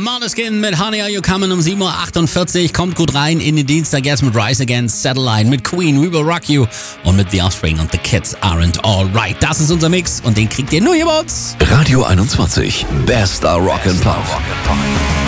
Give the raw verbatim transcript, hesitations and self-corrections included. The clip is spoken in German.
Måneskin mit Honey Are You Coming um sieben Uhr achtundvierzig. Kommt gut rein in den Dienstag jetzt mit Rise Against Satellite, mit Queen, We Will Rock You und mit The Offspring und The Kids Aren't Alright. Das ist unser Mix und den kriegt ihr nur hier bei uns. Radio einundzwanzig, bester Rock'n'Pop.